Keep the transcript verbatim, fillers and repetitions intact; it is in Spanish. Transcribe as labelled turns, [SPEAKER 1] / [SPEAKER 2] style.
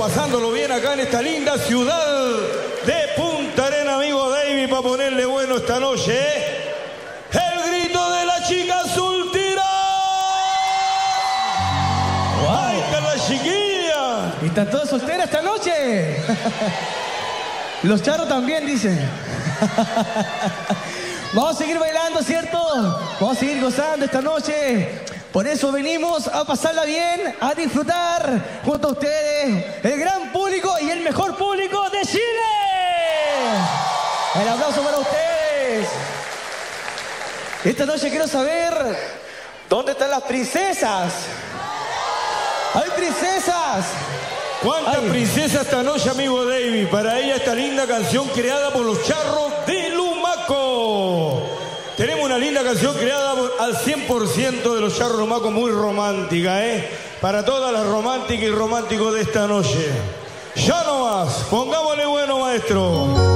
[SPEAKER 1] pasándolo bien acá en esta linda ciudad de Punta Arenas, amigo David, para ponerle bueno esta noche, ¿eh? El grito de la chica soltera. Wow. Ahí está la chiquilla.
[SPEAKER 2] ¿Y están todas solteras esta noche? Los charros también, dicen. Vamos a seguir bailando, ¿cierto? Vamos a seguir gozando esta noche. Por eso venimos a pasarla bien, a disfrutar junto a ustedes, el gran público y el mejor público de Chile. El aplauso para ustedes. Esta noche quiero saber dónde están las princesas. ¡Hay princesas!
[SPEAKER 1] ¿Cuántas
[SPEAKER 2] Ay.
[SPEAKER 1] princesas esta noche, amigo David? Para ella esta linda canción creada por los charros de Lumaco. Tenemos una linda canción creada por, al cien por ciento de los charros de Lumaco, muy romántica, ¿eh? Para todas las románticas y románticos de esta noche. Ya no más, pongámosle bueno, maestro.